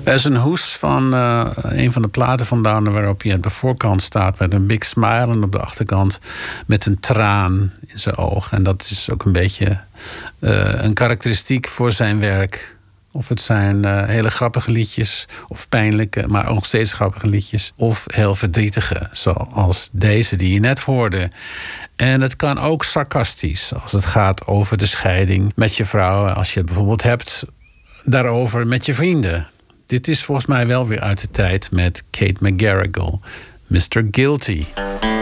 Er is een hoes van een van de platen van Downer waarop hij aan de voorkant staat met een big smile en op de achterkant met een traan in zijn oog. En dat is ook een beetje een karakteristiek voor zijn werk. Of het zijn hele grappige liedjes, of pijnlijke, maar ook nog steeds grappige liedjes. Of heel verdrietige, zoals deze die je net hoorde. En het kan ook sarcastisch, als het gaat over de scheiding met je vrouw. Als je het bijvoorbeeld hebt daarover met je vrienden. Dit is volgens mij wel weer uit de tijd met Kate McGarrigle, Mr. Guilty.